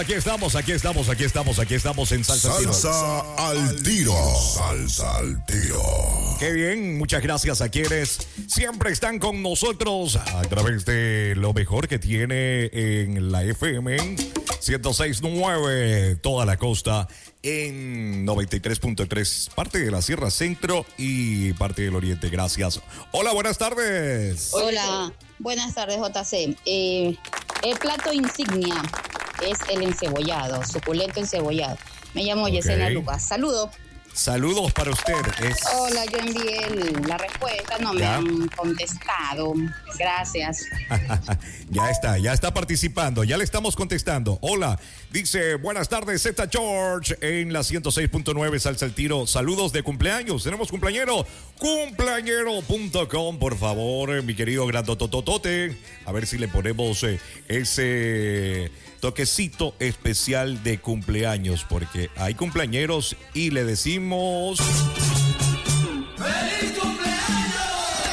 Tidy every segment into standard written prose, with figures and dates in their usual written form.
Aquí estamos en Salsa al Tiro. Salsa al Tiro. Salsa al Tiro. Qué bien, muchas gracias a quienes siempre están con nosotros a través de lo mejor que tiene en la FM 106.9, toda la costa, en 93.3, parte de la Sierra Centro y parte del Oriente. Gracias. Hola, buenas tardes. Hola, buenas tardes, JC. El plato insignia es el encebollado, suculento encebollado. Me llamo Yesenia Lucas. Saludos para usted. Hola, yo envié la respuesta, no me han contestado. Gracias. Ya está participando, ya le estamos contestando. Hola, dice, buenas tardes, Z George en la 106.9 Salsa al Tiro. Saludos de cumpleaños, tenemos cumpleañero, cumpleañero.com, por favor, mi querido grandotototote. A ver si le ponemos ese toquecito especial de cumpleaños, porque hay cumpleañeros y le decimos... ¡Feliz cumpleaños!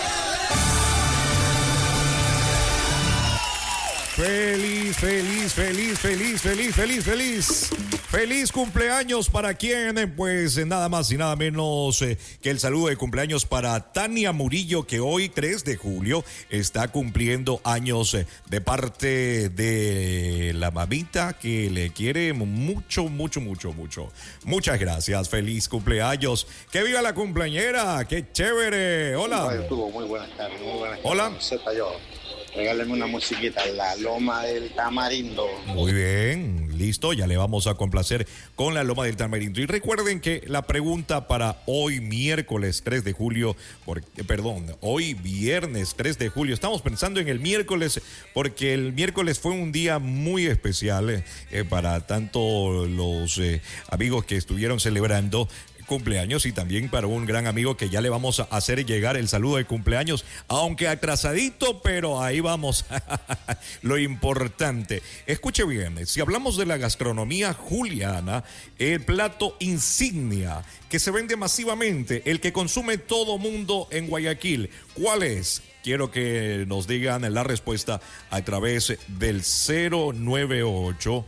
Feliz cumpleaños para quien, pues nada más y nada menos que el saludo de cumpleaños para Tania Murillo, que hoy 3 de julio está cumpliendo años de parte de la mamita que le quiere mucho. Muchas gracias, feliz cumpleaños. ¡Que viva la cumpleañera! ¡Qué chévere! Hola. Muy buenas tardes. Hola. Regáleme una musiquita, La Loma del Tamarindo. Muy bien, listo, ya le vamos a complacer con La Loma del Tamarindo. Y recuerden que la pregunta para hoy miércoles 3 de julio, hoy viernes 3 de julio, estamos pensando en el miércoles porque el miércoles fue un día muy especial para tanto los amigos que estuvieron celebrando cumpleaños y también para un gran amigo que ya le vamos a hacer llegar el saludo de cumpleaños, aunque atrasadito, pero ahí vamos. Lo importante, escuche bien, si hablamos de la gastronomía juliana, el plato insignia que se vende masivamente, el que consume todo mundo en Guayaquil, ¿cuál es? Quiero que nos digan la respuesta a través del 098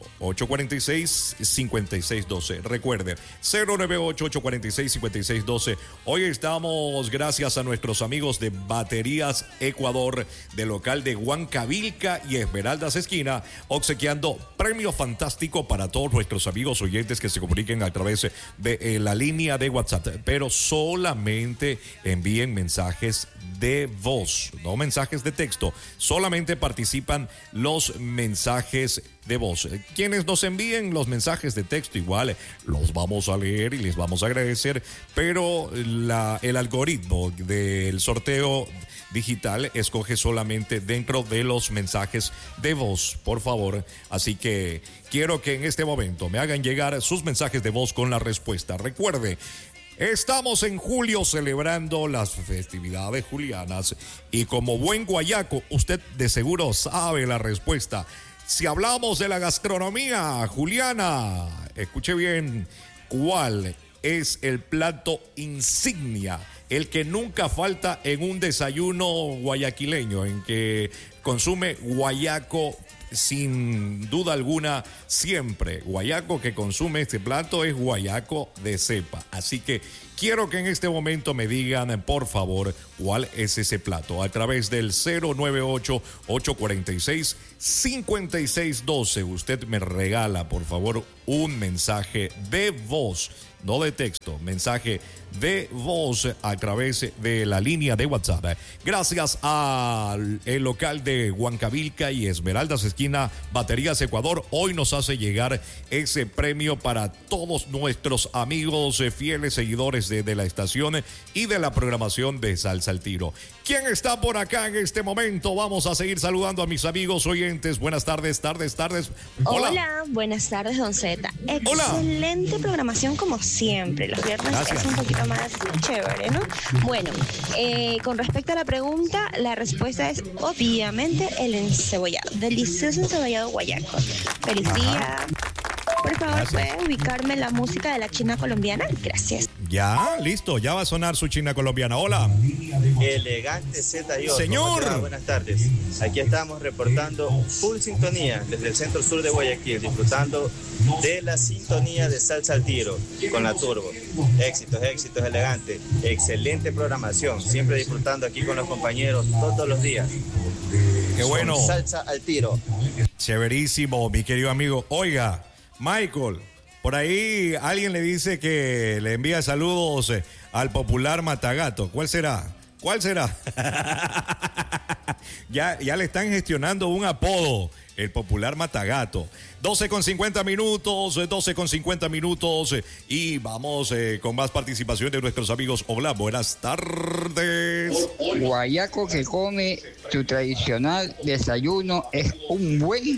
846-5612. Recuerde, 098-846-5612. Hoy estamos, gracias a nuestros amigos de Baterías Ecuador, del local de Huancavilca y Esmeraldas Esquina, obsequiando premio fantástico para todos nuestros amigos oyentes que se comuniquen a través de la línea de WhatsApp. Pero solamente envíen mensajes de voz, no mensajes de texto. Solamente participan los mensajes de voz. Quienes nos envíen los mensajes de texto igual los vamos a leer y les vamos a agradecer, pero el algoritmo del sorteo digital escoge solamente dentro de los mensajes de voz, por favor. Así que quiero que en este momento me hagan llegar sus mensajes de voz con la respuesta. Recuerde, estamos en julio celebrando las festividades julianas y como buen guayaco, usted de seguro sabe la respuesta. Si hablamos de la gastronomía juliana, escuche bien, ¿cuál es el plato insignia? El que nunca falta en un desayuno guayaquileño, en que consume guayaco sin duda alguna siempre. Guayaco que consume este plato es guayaco de cepa. Así que quiero que en este momento me digan, por favor, cuál es ese plato. A través del 098-846-5612. Usted me regala, por favor, un mensaje de voz, no de texto, mensaje de voz a través de la línea de WhatsApp. Gracias al local de Huancavilca y Esmeraldas Esquina, Baterías Ecuador, hoy nos hace llegar ese premio para todos nuestros amigos fieles seguidores de la estación y de la programación de Salsa al Tiro. ¿Quién está por acá en este momento? Vamos a seguir saludando a mis amigos oyentes. Buenas tardes. Hola, buenas tardes, don Z. Excelente programación como siempre. Los viernes es un poquito más chévere, ¿no? Bueno, con respecto a la pregunta, la respuesta es obviamente el encebollado. Delicioso encebollado guayaco. Feliz día. Por favor, ¿puede ubicarme la música de la China colombiana? Gracias. Ya, listo, ya va a sonar su China colombiana. Hola. Elegante Z y Señor. Buenas tardes. Aquí estamos reportando full sintonía desde el centro sur de Guayaquil, disfrutando de la sintonía de Salsa al Tiro con la Turbo. Éxitos, Elegante. Excelente programación. Siempre disfrutando aquí con los compañeros todos los días. Qué bueno. Salsa al Tiro. Chéverísimo, mi querido amigo. Oiga, Michael, por ahí alguien le dice que le envía saludos al popular Matagato. ¿Cuál será? Ya le están gestionando un apodo, el popular Matagato. 12:50 minutos, y vamos con más participación de nuestros amigos. Hola, buenas tardes. Guayaco que come tu tradicional desayuno es un buen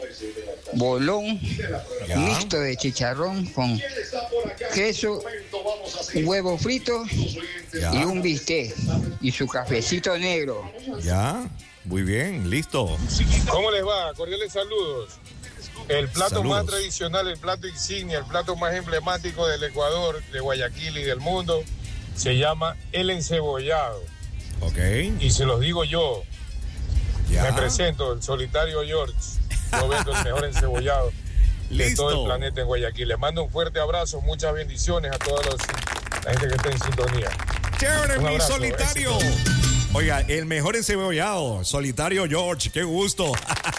bolón mixto de chicharrón con queso, huevo frito y un bistec y su cafecito negro. Ya, muy bien, listo. ¿Cómo les va? Cordiales saludos. El plato más tradicional, el plato insignia, el plato más emblemático del Ecuador, de Guayaquil y del mundo, se llama el encebollado. Ok. Y se los digo yo. Ya. Me presento, el solitario George. Yo vendo el mejor encebollado de todo el planeta en Guayaquil. Les mando un fuerte abrazo, muchas bendiciones a toda la gente que está en sintonía. Chévere, mi abrazo, solitario. éxito. Oiga, el mejor encebollado, solitario George, qué gusto.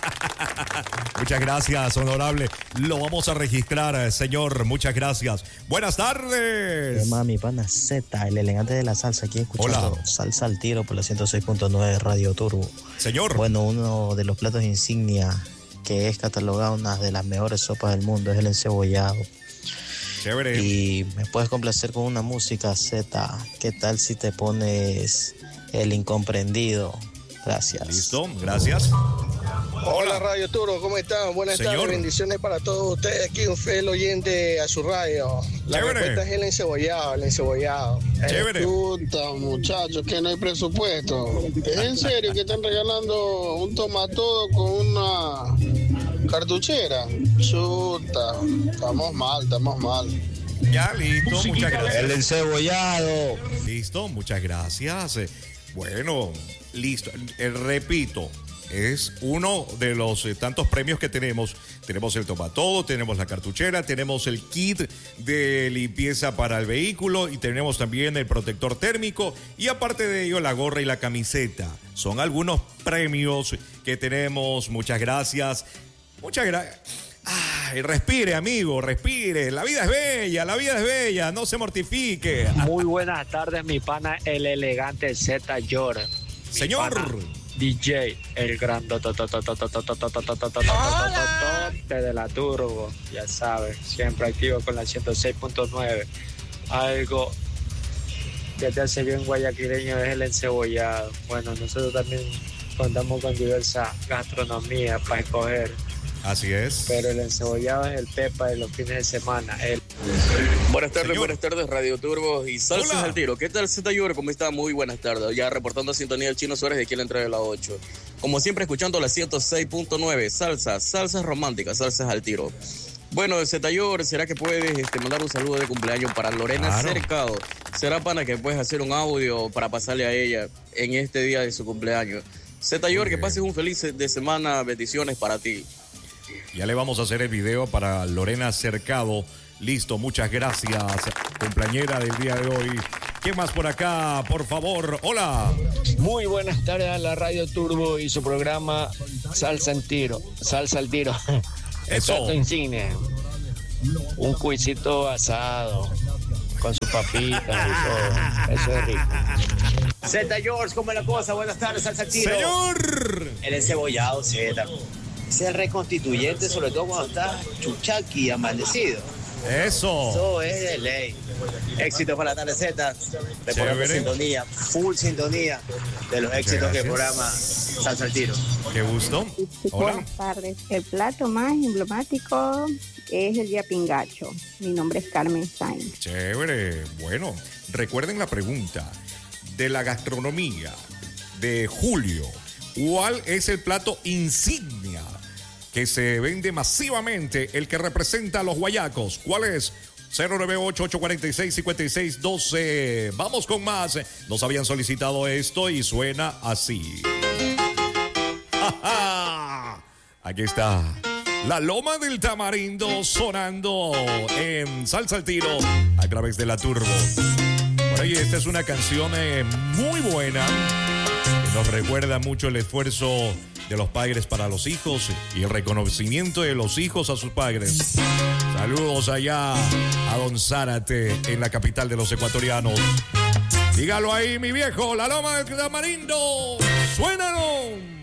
Muchas gracias, honorable. Lo vamos a registrar, señor. Muchas gracias. Buenas tardes. Mi pana Z, el elegante de la salsa, aquí escuchando. Hola. Salsa al Tiro por la 106.9 de Radio Turbo. Señor. Bueno, uno de los platos insignia que es catalogado una de las mejores sopas del mundo es el encebollado. Chévere. Y me puedes complacer con una música, Z. ¿Qué tal si te pones El Incomprendido? Gracias. Listo, gracias. Hola Radio Turbo, ¿cómo están? Buenas tardes, bendiciones para todos ustedes. Aquí un fiel oyente a su radio. La respuesta es el encebollado. Chévere. Puta, muchachos, que no hay presupuesto. ¿Es en serio que están regalando un tomatodo con una cartuchera? Chuta, estamos mal. Ya, listo, muchas gracias. El encebollado. Listo, muchas gracias. Bueno, listo. Repito, es uno de los tantos premios que tenemos. Tenemos el tomatodo, tenemos la cartuchera, tenemos el kit de limpieza para el vehículo y tenemos también el protector térmico y aparte de ello la gorra y la camiseta. Son algunos premios que tenemos. Muchas gracias. Ay, respire, amigo, respire. La vida es bella, no se mortifique. Muy buenas tardes, mi pana, el elegante Z George. Señor. DJ, el gran de la Turbo, ya sabes, siempre activo con la 106.9. Algo que te hace bien guayaquileño es el encebollado. Bueno, nosotros también contamos con diversa gastronomía para escoger. Así es. Pero el encebollado es el pepa de los fines de semana. Buenas tardes, Radio Turbo y Salsa al Tiro. ¿Qué tal, Z Yor? ¿Cómo está? Muy buenas tardes. Ya reportando sintonía del Chino Suárez de aquí en la entrada de la 8. Como siempre, escuchando la 106.9. Salsas románticas, Salsas al Tiro. Bueno, Z Yor, ¿será que puedes mandar un saludo de cumpleaños para Lorena Cercado? ¿Será, pana, que puedes hacer un audio para pasarle a ella en este día de su cumpleaños? Z Yor, que pases un feliz de semana. Bendiciones para ti. Ya le vamos a hacer el video para Lorena Cercado. Listo, muchas gracias, cumpleañera del día de hoy. ¿Qué más por acá, por favor? Hola. Muy buenas tardes a la Radio Turbo y su programa Salsa al Tiro. El plato insignia. Un cuisito asado con sus papitas y todo. Eso es rico. Z George, ¿cómo es la cosa? Buenas tardes, Salsa al Tiro. Señor. El encebollado, Z. Es el reconstituyente, sobre todo cuando está chuchaqui amanecido. Eso es de ley. Éxito para la tarde Z. Reportando sintonía, full sintonía de los éxitos que programa Salsa al Tiro. Qué gusto. Hola. Buenas tardes. El plato más emblemático es el yapingacho. Mi nombre es Carmen Sainz. Chévere. Bueno, recuerden la pregunta de la gastronomía de julio. ¿Cuál es el plato insignia que se vende masivamente, el que representa a los guayacos. ¿Cuál es? 098-846-5612. Vamos con más. Nos habían solicitado esto y suena así. Aquí está. La Loma del Tamarindo sonando en Salsa al Tiro a través de la Turbo. Por ahí, esta es una canción muy buena que nos recuerda mucho el esfuerzo de los padres para los hijos y el reconocimiento de los hijos a sus padres. Saludos allá a Don Zárate en la capital de los ecuatorianos. Dígalo ahí, mi viejo, La Loma del Tamarindo. ¡Suénalo!